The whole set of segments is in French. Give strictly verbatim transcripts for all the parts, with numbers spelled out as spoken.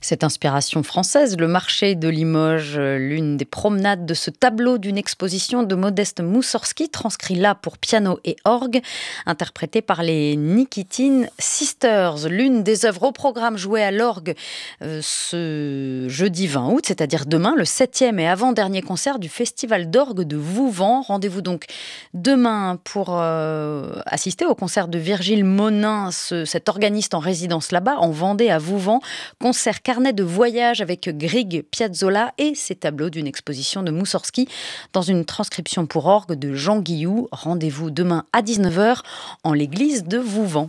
Cette inspiration française, le marché de Limoges, euh, l'une des promenades de ce tableau d'une exposition de Modeste Moussorgsky, transcrit là pour piano et orgue, interprété par les Nikitin Sisters. L'une des œuvres au programme jouées à l'orgue euh, ce jeudi vingt août, c'est-à-dire demain, le septième et avant-dernier concert du Festival d'orgue de Vouvant. Rendez-vous donc demain pour euh, assister au concert de Virgile Monin, ce, cet organiste en résidence là-bas, en Vendée à Vouvant. Concert carnet de voyage avec Grieg Piazzolla et ses tableaux d'une exposition de Moussorgsky dans une transcription pour orgue de Jean Guillou. Rendez-vous demain à dix-neuf heures en l'église de Vouvant.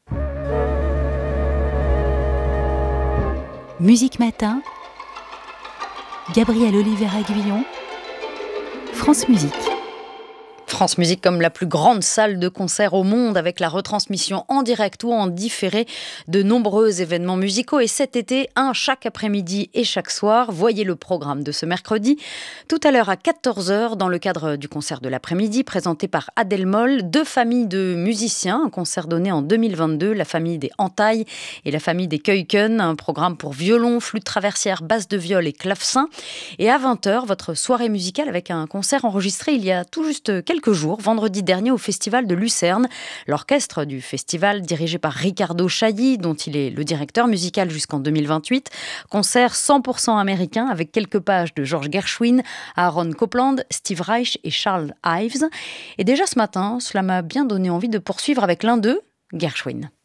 Musique Matin, Gabriel Oliver-Aguillon, France Musique. France Musique comme la plus grande salle de concert au monde, avec la retransmission en direct ou en différé de nombreux événements musicaux. Et cet été, un chaque après-midi et chaque soir. Voyez le programme de ce mercredi. Tout à l'heure à quatorze heures, dans le cadre du concert de l'après-midi, présenté par Adèle Moll, deux familles de musiciens. Un concert donné en deux mille vingt-deux, la famille des Entailles et la famille des Keuken. Un programme pour violon, flûte traversière, basse de viol et clavecin. Et à vingt heures, votre soirée musicale avec un concert enregistré il y a tout juste quelques jours, vendredi dernier au Festival de Lucerne. L'orchestre du festival, dirigé par Ricardo Chailly, dont il est le directeur musical jusqu'en deux mille vingt-huit. Concert cent pour cent américain avec quelques pages de George Gershwin, Aaron Copland, Steve Reich et Charles Ives. Et déjà ce matin, cela m'a bien donné envie de poursuivre avec l'un d'eux, Gershwin.